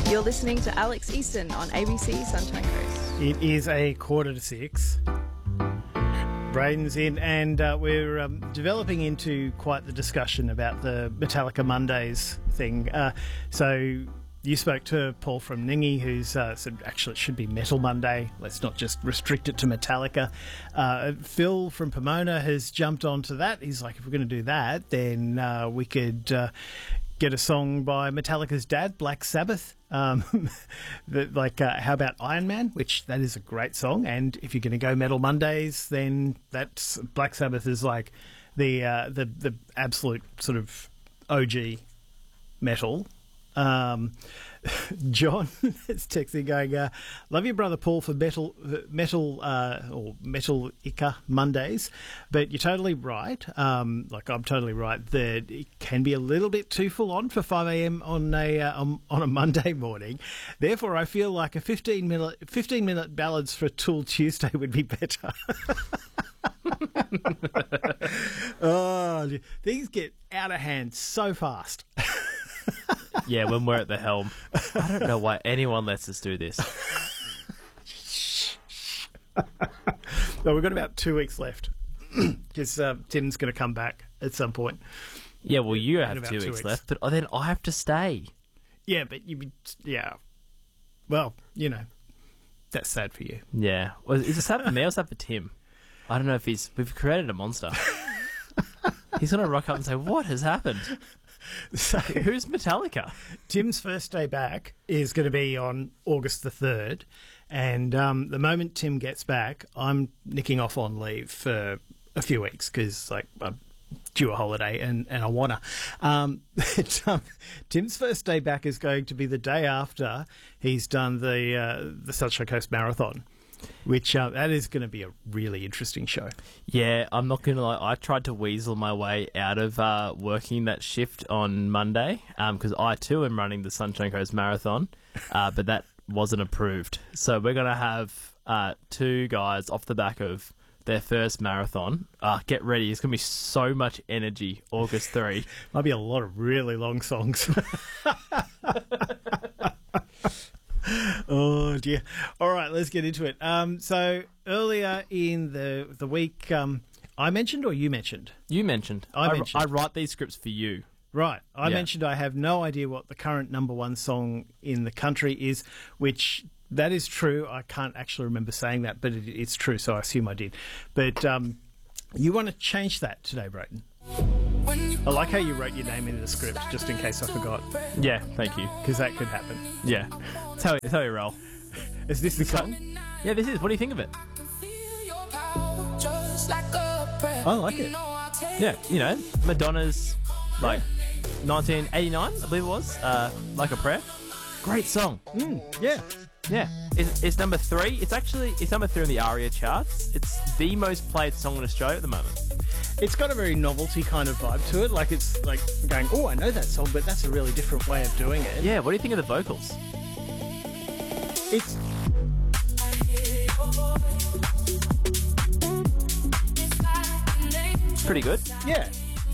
You're listening to Alex Easton on ABC Sunshine Coast. It is 5:45. Braden's in, and we're developing into quite the discussion about the Metallica Mondays thing. So you spoke to Paul from Ningy, who's said actually it should be Metal Monday. Let's not just restrict it to Metallica. Phil from Pomona has jumped onto that. He's like, if we're going to do that, then we could get a song by Metallica's dad, Black Sabbath. How about Iron Man, which that is a great song. And if you're going to go Metal Mondays, then that's Black Sabbath is like the absolute sort of OG metal. John is texting going, love your brother Paul for metal Metallica Mondays, but you're totally right. I'm totally right that it can be a little bit too full on for 5 a.m. on a Monday morning. Therefore, I feel like a 15 minute ballads for Tool Tuesday would be better. Oh, things get out of hand so fast. Yeah, when we're at the helm. I don't know why anyone lets us do this. Well, we've got about 2 weeks left because Tim's going to come back at some point. Yeah, well, you have 2 weeks left, but then I have to stay. Yeah, but well, that's sad for you. Yeah. Well, is it sad for me or sad for Tim? I don't know if we've created a monster. He's going to rock up and say, what has happened? So, who's Metallica? Tim's first day back is going to be on August the 3rd, and the moment Tim gets back, I'm nicking off on leave for a few weeks because I'm due a holiday and I wanna. Tim's first day back is going to be the day after he's done the Sunshine Coast Marathon, which that is going to be a really interesting show. Yeah, I'm not going to lie. I tried to weasel my way out of working that shift on Monday because I too am running the Sunshine Coast Marathon, but that wasn't approved. So we're going to have two guys off the back of their first marathon. Get ready. It's going to be so much energy, August 3. Might be a lot of really long songs. Oh dear. All right, let's get into it. So earlier in the week, I mentioned or you mentioned? You mentioned. I mentioned. I write these scripts for you. Right. I mentioned I have no idea what the current number one song in the country is, which that is true. I can't actually remember saying that, but it's true, so I assume I did. But you want to change that today, Brayton? I like how you wrote your name into the script, just in case I forgot. Yeah, thank you. Because that could happen. Yeah. Tell you, roll. Is this the song? Yeah, this is. What do you think of it? I like it. Yeah, Madonna's, 1989, I believe it was, Like a Prayer. Great song. Yeah. Yeah. It's number 3. It's number 3 on the ARIA charts. It's the most played song in Australia at the moment. It's got a very novelty kind of vibe to it. Like, it's like going, oh, I know that song, but that's a really different way of doing it. Yeah, what do you think of the vocals? It's... pretty good. Yeah.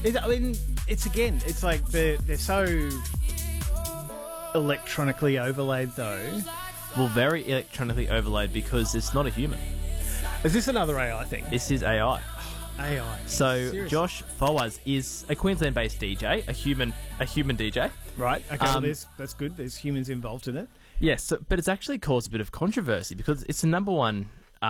It's like they're so electronically overlaid, though. Well, very electronically overlaid because it's not a human. Is this another AI thing? This is AI. AI. So Seriously? Josh Fawaz is a Queensland-based DJ, a human DJ. Right. Okay. Well, that's good. There's humans involved in it. Yes, but it's actually caused a bit of controversy because it's the number one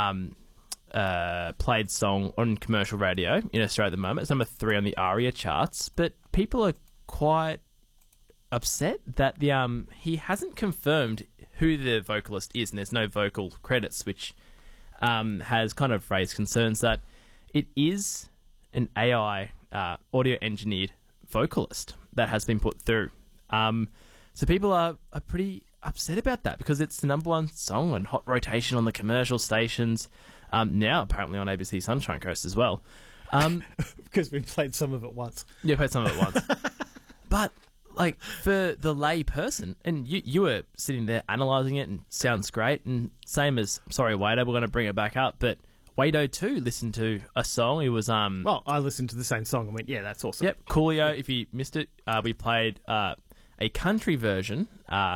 played song on commercial radio in Australia at the moment. It's number 3 on the ARIA charts, but people are quite upset that he hasn't confirmed who the vocalist is, and there's no vocal credits, which has kind of raised concerns that it is an AI audio engineered vocalist that has been put through. So people are pretty upset about that because it's the number one song on hot rotation on the commercial stations, now apparently on ABC Sunshine Coast as well. Because we played some of it once. Yeah, played some of it once. But for the lay person, and you were sitting there analysing it and sounds great, and same as, sorry Wado, we're going to bring it back up, but Wado too listened to a song. It was well, I listened to the same song and went, yeah, that's awesome. Yep, Coolio. If you missed it, we played a country version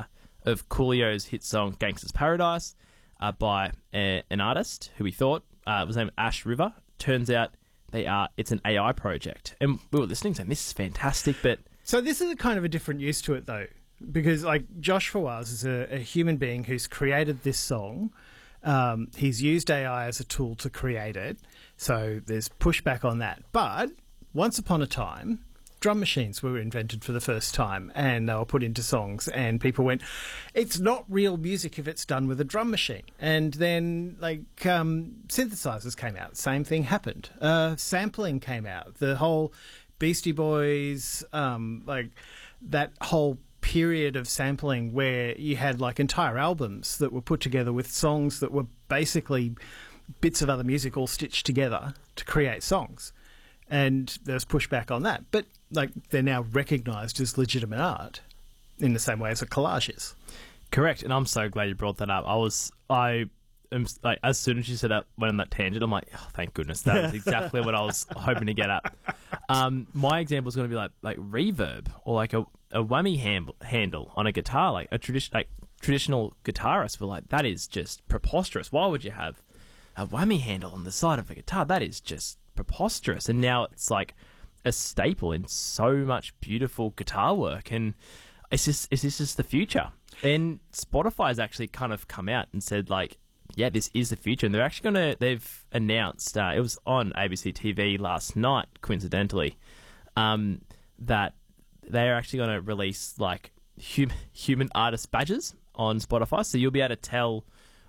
of Coolio's hit song Gangsta's Paradise by an artist who we thought was named Ash River. Turns out it's an AI project. And we were listening saying, this is fantastic, but... So this is a kind of a different use to it, though, because like Josh Fawaz is a human being who's created this song. He's used AI as a tool to create it, so there's pushback on that. But once upon a time, drum machines were invented for the first time, and they were put into songs, and people went, it's not real music if it's done with a drum machine. And then synthesizers came out, same thing happened. Sampling came out, the whole Beastie Boys, that whole period of sampling where you had like entire albums that were put together with songs that were basically bits of other music all stitched together to create songs. And there's pushback on that. But like they're now recognised as legitimate art in the same way as a collage is. Correct. And I'm so glad you brought that up. I am like, as soon as you said that, went on that tangent, I'm like, oh, thank goodness. That was exactly what I was hoping to get at. My example is going to be like reverb or like a whammy handle on a guitar, like a traditional guitarists were like, that is just preposterous. Why would you have a whammy handle on the side of a guitar? That is just preposterous. And now it's like a staple in so much beautiful guitar work, and is this just the future? And Spotify has actually kind of come out and said like, yeah, this is the future, and they've announced it was on ABC TV last night, coincidentally, that they are actually going to release like human artist badges on Spotify, so you'll be able to tell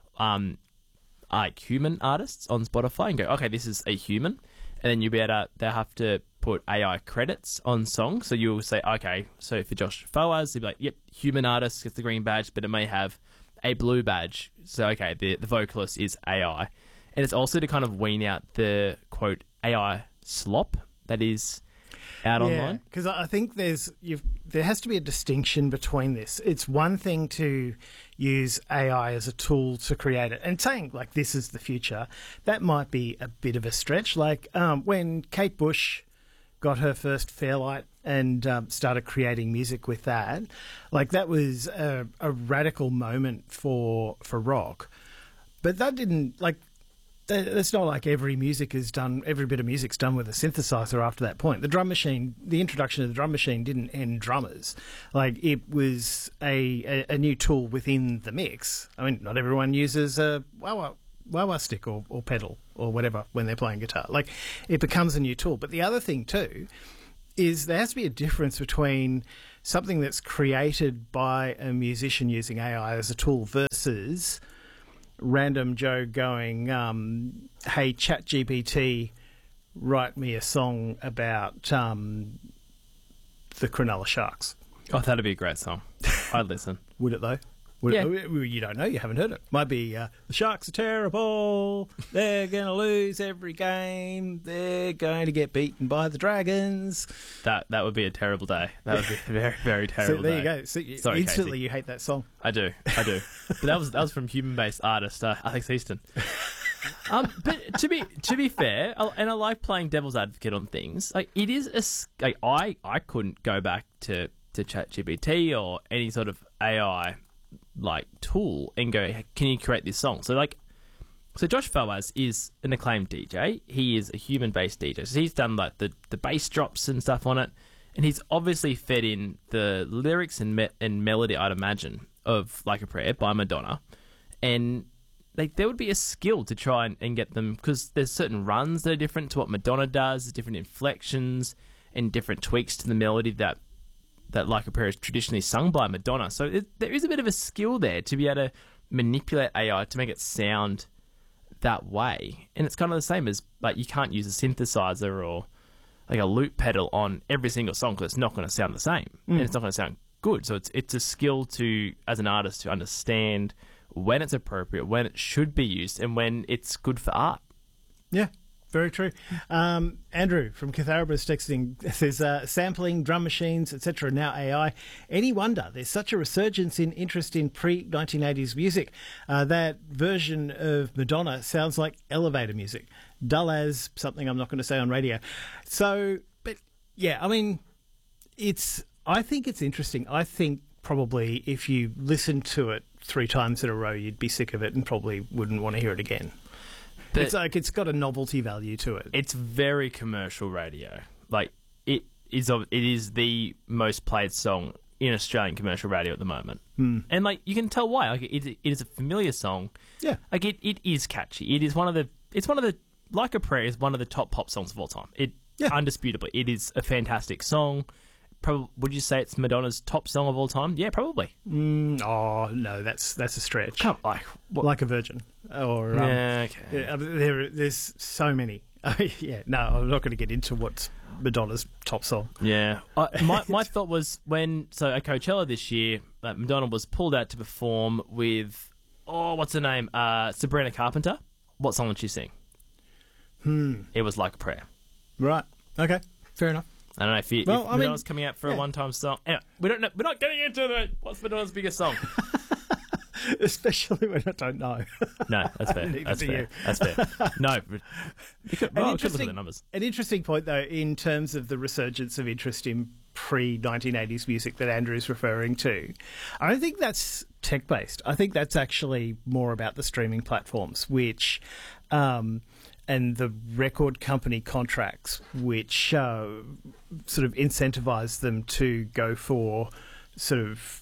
like human artists on Spotify and go, okay, this is a human. And then they'll have to put AI credits on songs. So you'll say, okay, so for Josh Fawaz, you'll be like, yep, human artist gets the green badge, but it may have a blue badge. So, okay, the vocalist is AI. And it's also to kind of wean out the, quote, AI slop that is out online. Because I think there has to be a distinction between this. It's one thing to use AI as a tool to create it, and saying like this is the future, that might be a bit of a stretch. Like when Kate Bush got her first Fairlight and started creating music with that, like that was a radical moment for rock. But that didn't like. It's not like every bit of music's done with a synthesizer after that point. The introduction of the drum machine didn't end drummers. Like, it was a new tool within the mix. I mean, not everyone uses a wah-wah stick or pedal or whatever when they're playing guitar. Like, it becomes a new tool. But the other thing, too, is there has to be a difference between something that's created by a musician using AI as a tool versus random Joe going, hey, ChatGPT, write me a song about the Cronulla Sharks. Oh, that'd be a great song. I'd listen. Would it, though? Yeah. You don't know. You haven't heard it. Might be, the Sharks are terrible. They're going to lose every game. They're going to get beaten by the Dragons. That would be a terrible day. That would be a very, very terrible day. So there you go. So Sorry, instantly Casey. You hate that song. I do. But that was from human-based artist Alex Easton. But to be fair, and I like playing devil's advocate on things. Like, it is I couldn't go back to ChatGPT or any sort of AI like tool and go, can you create this song? So Josh Fawaz is an acclaimed DJ. He is a human-based DJ. So he's done like the bass drops and stuff on it, and he's obviously fed in the lyrics and melody, I'd imagine, of Like a Prayer by Madonna. And like there would be a skill to try and get them, because there's certain runs that are different to what Madonna does, different inflections and different tweaks to the melody that Like a Prayer is traditionally sung by Madonna. So there is a bit of a skill there to be able to manipulate AI to make it sound that way. And it's kind of the same as, like, you can't use a synthesizer or like a loop pedal on every single song because it's not going to sound the same. And it's not going to sound good. So it's a skill to, as an artist, to understand when it's appropriate, when it should be used, and when it's good for art. Yeah. Very true. Andrew from Catharabus texting says, sampling, drum machines, etc., now AI. Any wonder there's such a resurgence in interest in pre-1980s music? That version of Madonna sounds like elevator music. Dull as something I'm not going to say on radio. So, but yeah, I mean, I think it's interesting. I think probably if you listened to it 3 times in a row, you'd be sick of it and probably wouldn't want to hear it again. But It's like it's got a novelty value to it. it's very commercial radio. Like it is the most played song in Australian commercial radio at the moment. And like you can tell why. Like it is a familiar song. Yeah. Like it is catchy. It's one of the Like a Prayer is one of the top pop songs of all time. Undisputably, it is a fantastic song. Would you say it's Madonna's top song of all time? Yeah, probably. Oh no, that's a stretch. Like a Virgin, or okay. there's so many. Yeah, no, I'm not going to get into what's Madonna's top song. Yeah, my thought was at Coachella this year, Madonna was pulled out to perform with what's her name? Sabrina Carpenter. What song did she sing? It was Like a Prayer. Right. Okay. Fair enough. I don't know if Madonna's coming out for a one-time song. Anyway, we don't know. We're not getting into what's Madonna's biggest song. Especially when I don't know. No, that's fair. Neither That's do fair. you. That's fair. No, we could look at the numbers. An interesting point, though, in terms of the resurgence of interest in pre-1980s music that Andrew's referring to, I don't think that's tech-based. I think that's actually more about the streaming platforms, which... and the record company contracts, which sort of incentivise them to go for sort of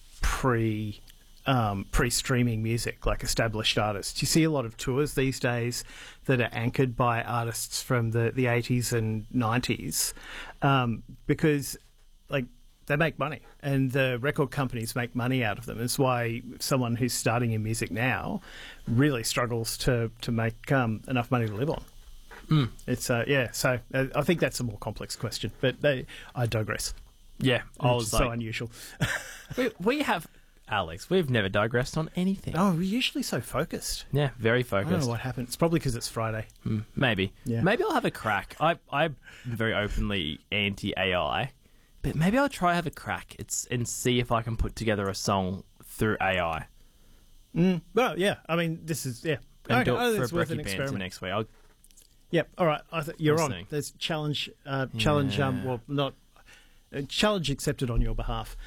pre-streaming music, like established artists. You see a lot of tours these days that are anchored by artists from the 80s and 90s because, like, they make money, and the record companies make money out of them. It's why someone who's starting in music now really struggles to make enough money to live on. It's so I think that's a more complex question, but I digress. Yeah, I was so unusual. we have, Alex, we've never digressed on anything. Oh, we're usually so focused. Yeah, very I focused. don't know what happened. It's probably because it's Friday. Maybe. Yeah. Maybe I'll have a crack. I'm very openly anti-AI, but maybe I'll try have a crack and see if I can put together a song through AI. Well, yeah. I mean, this is And do it it's for a worth an Brekkie Banter experiment. next week. Yep. All right. You're on. Listening. There's challenge. Well, not. Challenge accepted on your behalf.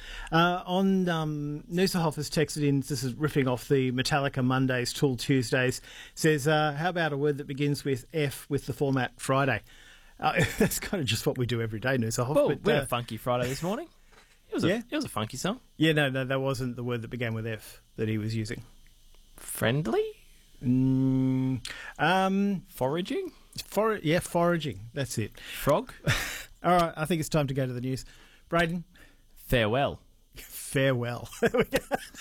Noosahoff has texted in, this is riffing off the Metallica Mondays, Tool Tuesdays, says, how about a word that begins with F with the format Friday? That's kind of just what we do every day, Noosahoff. Well, but, we had a funky Friday this morning. It was a funky song. Yeah, no, that wasn't the word that began with F that he was using. Friendly? Foraging? Foraging. That's it. Frog? All right, I think it's time to go to the news. Braden? Farewell. Farewell. There we go.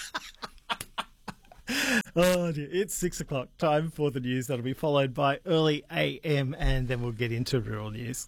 Oh dear, it's 6 o'clock. Time for the news. That'll be followed by early AM, and then we'll get into rural news.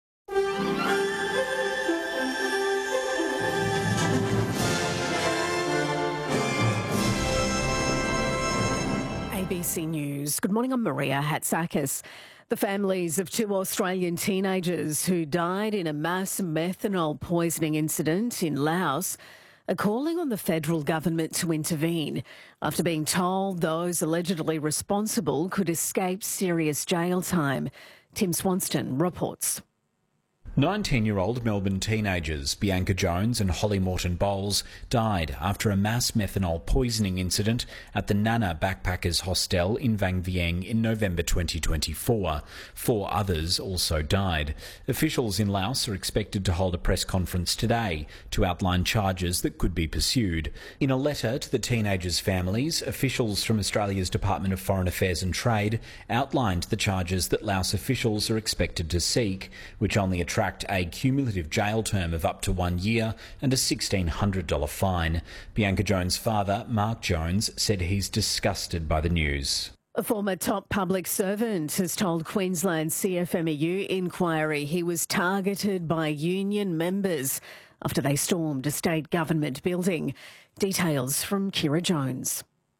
ABC News. Good morning, I'm Maria Hatzakis. The families of 2 Australian teenagers who died in a mass methanol poisoning incident in Laos are calling on the federal government to intervene after being told those allegedly responsible could escape serious jail time. Tim Swanston reports. 19-year-old Melbourne teenagers Bianca Jones and Holly Morton Bowles died after a mass methanol poisoning incident at the Nana Backpackers Hostel in Vang Vieng in November 2024. 4 others also died. Officials in Laos are expected to hold a press conference today to outline charges that could be pursued. In a letter to the teenagers' families, officials from Australia's Department of Foreign Affairs and Trade outlined the charges that Laos officials are expected to seek, which only attract a cumulative jail term of up to 1 year and a $1,600 fine. Bianca Jones' father, Mark Jones, said he's disgusted by the news. A former top public servant has told Queensland CFMEU inquiry he was targeted by union members after they stormed a state government building. Details from Kira Jones.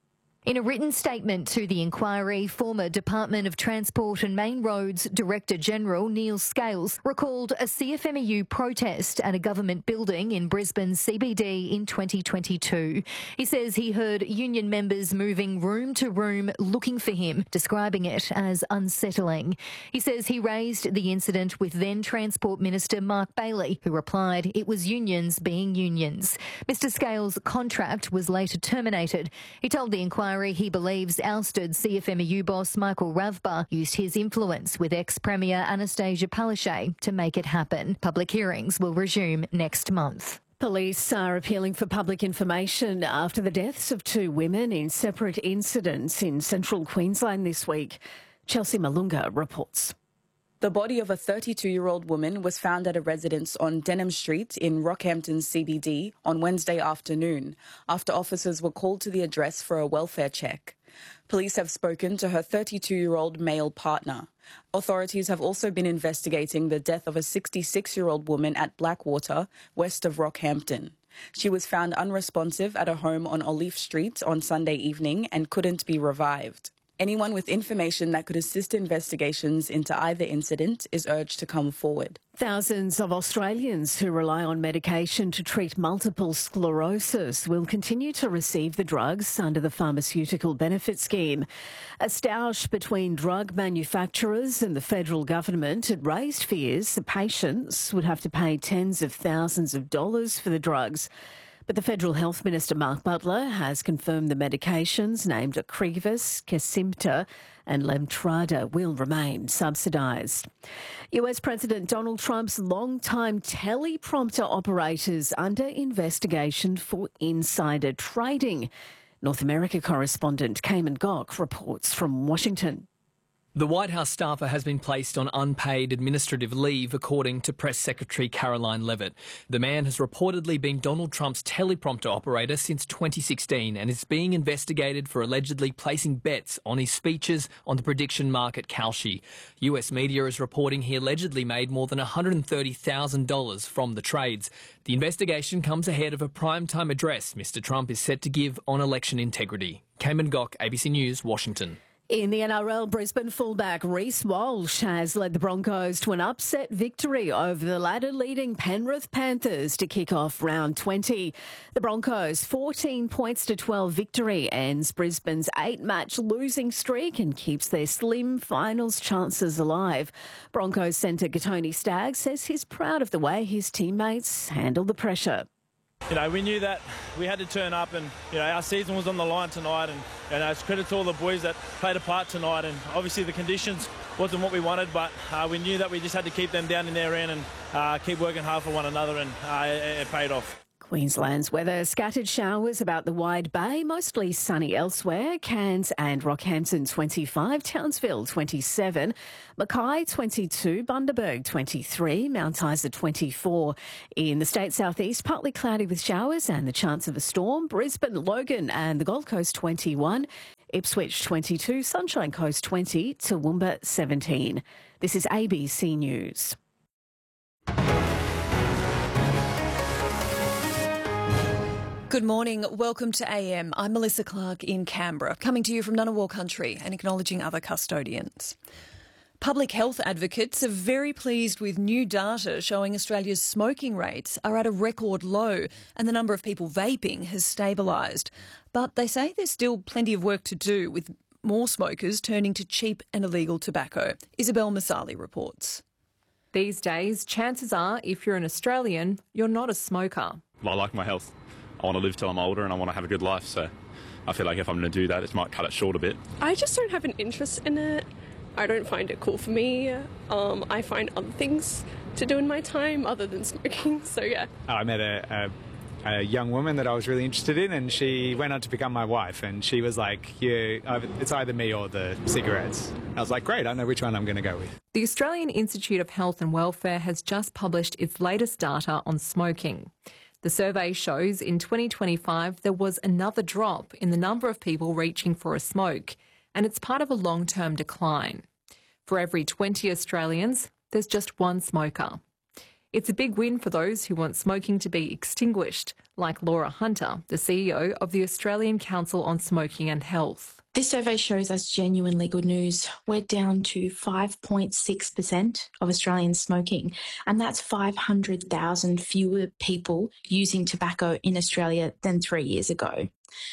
In a written statement to the inquiry, former Department of Transport and Main Roads Director General Neil Scales recalled a CFMEU protest at a government building in Brisbane's CBD in 2022. He says he heard union members moving room to room looking for him, describing it as unsettling. He says he raised the incident with then Transport Minister Mark Bailey, who replied it was unions being unions. Mr Scales' contract was later terminated. He told the inquiry he believes ousted CFMEU boss Michael Ravba used his influence with ex-Premier Anastasia Palaszczuk to make it happen. Public hearings will resume next month. Police are appealing for public information after the deaths of two women in separate incidents in central Queensland this week. Chelsea Malunga reports. The body of a 32-year-old woman was found at a residence on Denham Street in Rockhampton CBD on Wednesday afternoon after officers were called to the address for a welfare check. Police have spoken to her 32-year-old male partner. Authorities have also been investigating the death of a 66-year-old woman at Blackwater, west of Rockhampton. She was found unresponsive at a home on Olive Street on Sunday evening and couldn't be revived. Anyone with information that could assist investigations into either incident is urged to come forward. Thousands of Australians who rely on medication to treat multiple sclerosis will continue to receive the drugs under the Pharmaceutical Benefit Scheme. A stoush between drug manufacturers and the federal government had raised fears that patients would have to pay tens of thousands of dollars for the drugs. But the Federal Health Minister, Mark Butler, has confirmed the medications named Ocrevus, Kesimpta and Lemtrada will remain subsidised. US President Donald Trump's longtime teleprompter operators under investigation for insider trading. North America correspondent Cayman Gok reports from Washington. The White House staffer has been placed on unpaid administrative leave, according to Press Secretary Caroline Levitt. The man has reportedly been Donald Trump's teleprompter operator since 2016 and is being investigated for allegedly placing bets on his speeches on the prediction market Kalshi. US media is reporting he allegedly made more than $130,000 from the trades. The investigation comes ahead of a primetime address Mr Trump is set to give on election integrity. Cayman Gok, ABC News, Washington. In the NRL, Brisbane fullback Reece Walsh has led the Broncos to an upset victory over the ladder-leading Penrith Panthers to kick off round 20. The Broncos' 14 points to 12 victory ends Brisbane's 8-match losing streak and keeps their slim finals chances alive. Broncos centre Gatoni Staggs says he's proud of the way his teammates handled the pressure. We knew that we had to turn up and, our season was on the line tonight and it's credit to all the boys that played a part tonight and obviously the conditions wasn't what we wanted, but we knew that we just had to keep them down in their end and keep working hard for one another and it paid off. Queensland's weather, scattered showers about the Wide Bay, mostly sunny elsewhere. Cairns and Rockhampton 25, Townsville 27, Mackay 22, Bundaberg 23, Mount Isa 24. In the state southeast, partly cloudy with showers and the chance of a storm. Brisbane, Logan and the Gold Coast 21, Ipswich 22, Sunshine Coast 20, Toowoomba 17. This is ABC News. Good morning. Welcome to AM. I'm Melissa Clark in Canberra, coming to you from Ngunnawal country and acknowledging other custodians. Public health advocates are very pleased with new data showing Australia's smoking rates are at a record low and the number of people vaping has stabilised. But they say there's still plenty of work to do with more smokers turning to cheap and illegal tobacco. Isabel Masali reports. These days, chances are, if you're an Australian, you're not a smoker. I like my health. I want to live till I'm older and I want to have a good life, so I feel like if I'm going to do that, it might cut it short a bit. I just don't have an interest in it. I don't find it cool for me. I find other things to do in my time other than smoking, so yeah. I met a young woman that I was really interested in and she went on to become my wife and she was like, it's either me or the cigarettes. I was like, great, I know which one I'm going to go with. The Australian Institute of Health and Welfare has just published its latest data on smoking. The survey shows in 2025 there was another drop in the number of people reaching for a smoke, and it's part of a long-term decline. For every 20 Australians, there's just one smoker. It's a big win for those who want smoking to be extinguished, like Laura Hunter, the CEO of the Australian Council on Smoking and Health. This survey shows us genuinely good news. We're down to 5.6% of Australians smoking, and that's 500,000 fewer people using tobacco in Australia than 3 years ago.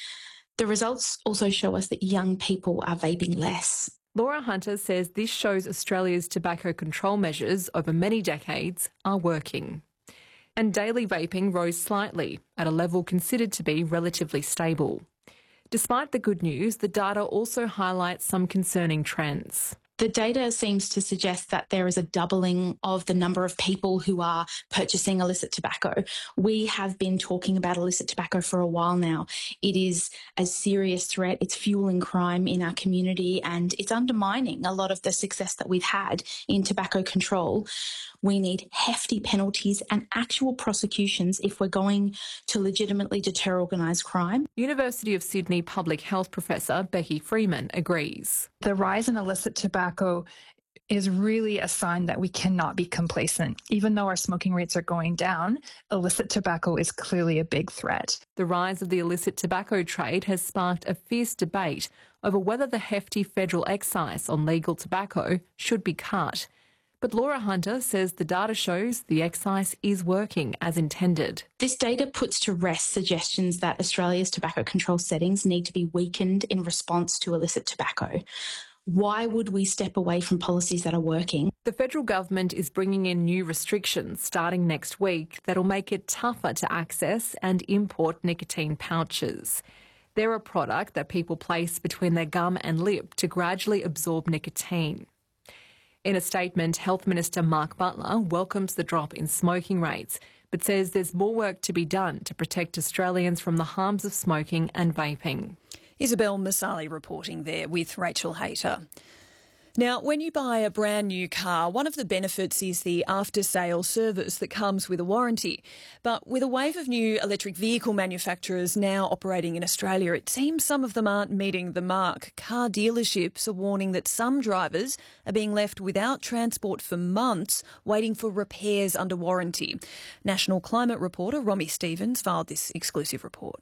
The results also show us that young people are vaping less. Laura Hunter says this shows Australia's tobacco control measures over many decades are working. And daily vaping rose slightly, at a level considered to be relatively stable. Despite the good news, the data also highlights some concerning trends. The data seems to suggest that there is a doubling of the number of people who are purchasing illicit tobacco. We have been talking about illicit tobacco for a while now. It is a serious threat. It's fueling crime in our community, and it's undermining a lot of the success that we've had in tobacco control. We need hefty penalties and actual prosecutions if we're going to legitimately deter organised crime. University of Sydney public health professor Becky Freeman agrees. The rise in illicit tobacco is really a sign that we cannot be complacent. Even though our smoking rates are going down, illicit tobacco is clearly a big threat. The rise of the illicit tobacco trade has sparked a fierce debate over whether the hefty federal excise on legal tobacco should be cut. But Laura Hunter says the data shows the excise is working as intended. This data puts to rest suggestions that Australia's tobacco control settings need to be weakened in response to illicit tobacco. Why would we step away from policies that are working? The federal government is bringing in new restrictions starting next week that'll make it tougher to access and import nicotine pouches. They're a product that people place between their gum and lip to gradually absorb nicotine. In a statement, Health Minister Mark Butler welcomes the drop in smoking rates, but says there's more work to be done to protect Australians from the harms of smoking and vaping. Isabel Masali reporting there with Rachel Hayter. Now, when you buy a brand new car, one of the benefits is the after-sale service that comes with a warranty. But with a wave of new electric vehicle manufacturers now operating in Australia, it seems some of them aren't meeting the mark. Car dealerships are warning that some drivers are being left without transport for months, waiting for repairs under warranty. National Climate reporter Romy Stevens filed this exclusive report.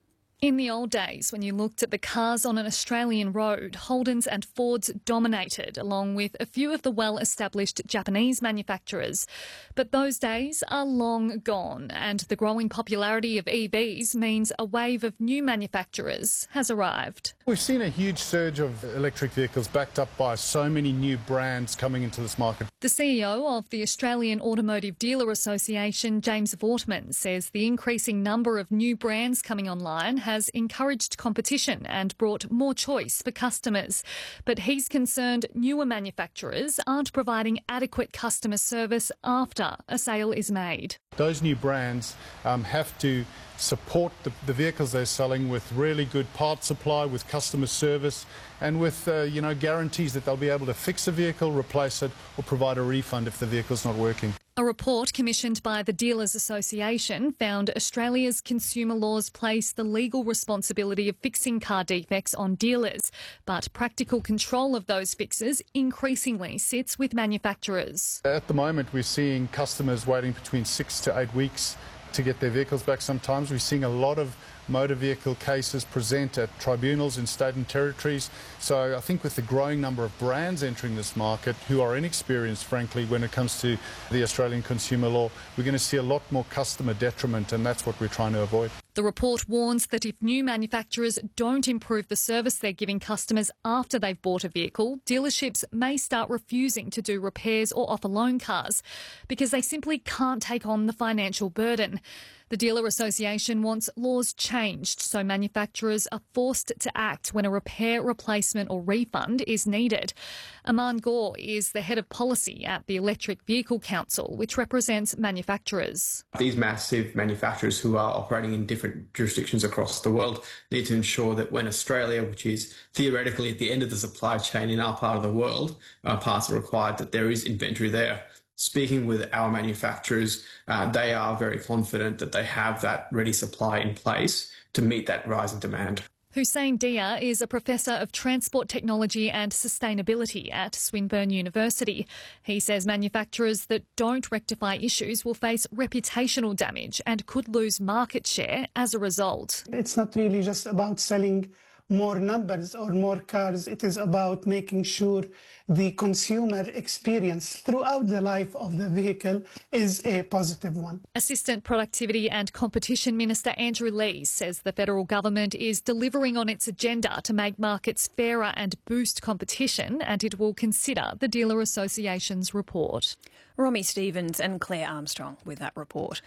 In the old days, when you looked at the cars on an Australian road, Holdens and Fords dominated, along with a few of the well-established Japanese manufacturers. But those days are long gone, and the growing popularity of EVs means a wave of new manufacturers has arrived. We've seen a huge surge of electric vehicles backed up by so many new brands coming into this market. The CEO of the Australian Automotive Dealer Association, James Vortman, says the increasing number of new brands coming online has encouraged competition and brought more choice for customers. But he's concerned newer manufacturers aren't providing adequate customer service after a sale is made. Those new brands have to support the vehicles they're selling with really good part supply, with customer service, and with guarantees that they'll be able to fix a vehicle, replace it, or provide a refund if the vehicle's not working. A report commissioned by the Dealers Association found Australia's consumer laws place the legal responsibility of fixing car defects on dealers, but practical control of those fixes increasingly sits with manufacturers. At the moment, we're seeing customers waiting between 6 to 8 weeks to get their vehicles back. Sometimes we're seeing a lot of motor vehicle cases present at tribunals in state and territories. So I think with the growing number of brands entering this market who are inexperienced, frankly, when it comes to the Australian consumer law, we're going to see a lot more customer detriment, and that's what we're trying to avoid. The report warns that if new manufacturers don't improve the service they're giving customers after they've bought a vehicle, dealerships may start refusing to do repairs or offer loan cars because they simply can't take on the financial burden. The Dealer Association wants laws changed so manufacturers are forced to act when a repair, replacement or refund is needed. Aman Gore is the head of policy at the Electric Vehicle Council, which represents manufacturers. These massive manufacturers who are operating in different jurisdictions across the world need to ensure that when Australia, which is theoretically at the end of the supply chain in our part of the world, parts are required, that there is inventory there. Speaking with our manufacturers, they are very confident that they have that ready supply in place to meet that rise in demand. Hussein Dia is a Professor of Transport Technology and Sustainability at Swinburne University. He says manufacturers that don't rectify issues will face reputational damage and could lose market share as a result. It's not really just about selling more numbers or more cars. It is about making sure the consumer experience throughout the life of the vehicle is a positive one. Assistant Productivity and Competition Minister Andrew Lees says the federal government is delivering on its agenda to make markets fairer and boost competition, and it will consider the Dealer Association's report. Romy Stevens and Claire Armstrong with that report.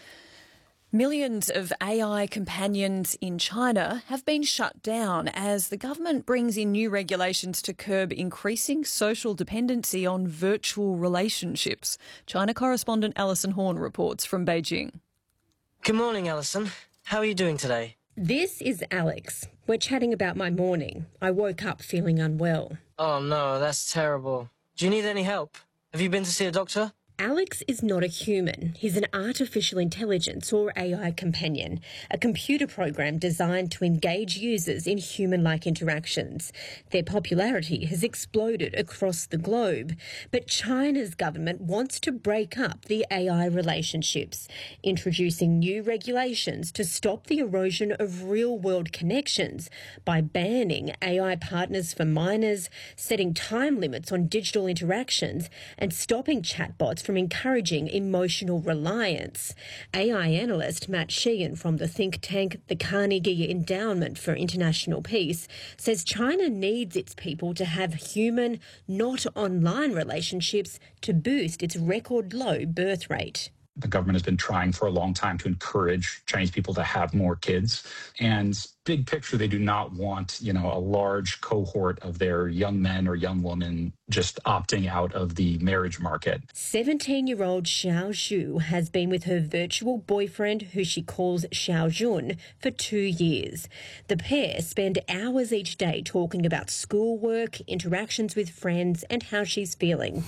Millions of AI companions in China have been shut down as the government brings in new regulations to curb increasing social dependency on virtual relationships. China correspondent Alison Horn reports from Beijing. Good morning, Alison. How are you doing today? This is Alex. We're chatting about my morning. I woke up feeling unwell. Oh no, that's terrible. Do you need any help? Have you been to see a doctor? Alex is not a human. He's an artificial intelligence or AI companion, a computer program designed to engage users in human-like interactions. Their popularity has exploded across the globe, but China's government wants to break up the AI relationships, introducing new regulations to stop the erosion of real-world connections by banning AI partners for minors, setting time limits on digital interactions, and stopping chatbots from encouraging emotional reliance. AI analyst Matt Sheehan from the think tank the Carnegie Endowment for International Peace says China needs its people to have human, not online relationships to boost its record low birth rate. The government has been trying for a long time to encourage Chinese people to have more kids. And big picture, they do not want, a large cohort of their young men or young women just opting out of the marriage market. 17-year-old Xiao Zhu has been with her virtual boyfriend, who she calls Xiao Jun, for 2 years. The pair spend hours each day talking about schoolwork, interactions with friends, and how she's feeling.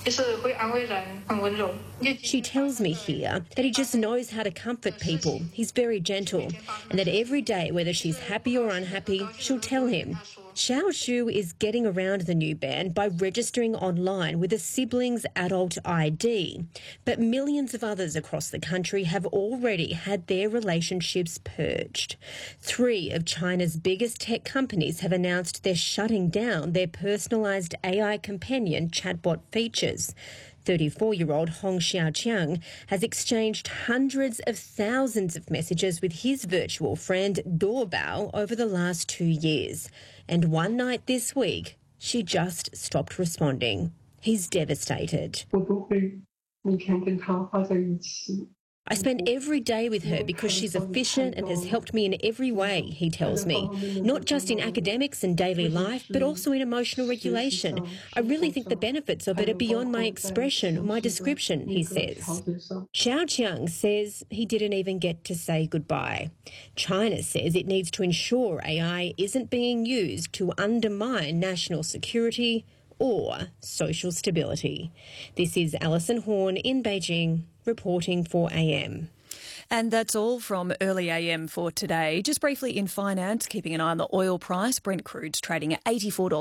She tells me here that he just knows how to comfort people. He's very gentle, and that every day, whether she's happy or unhappy, she'll tell him. Xiao Zhu is getting around the new ban by registering online with a sibling's adult ID. But millions of others across the country have already had their relationships purged. 3 of China's biggest tech companies have announced they're shutting down their personalised AI companion chatbot features. 34-year-old Hong Xiaoqiang has exchanged hundreds of thousands of messages with his virtual friend Doorbao over the last 2 years. And one night this week, she just stopped responding. He's devastated. I spend every day with her because she's efficient and has helped me in every way, he tells me. Not just in academics and daily life, but also in emotional regulation. I really think the benefits of it are beyond my expression or my description, he says. Xiaoqiang says he didn't even get to say goodbye. China says it needs to ensure AI isn't being used to undermine national security or social stability. This is Alison Horn in Beijing, reporting for AM. And that's all from early AM for today. Just briefly in finance, keeping an eye on the oil price. Brent crude's trading at $84.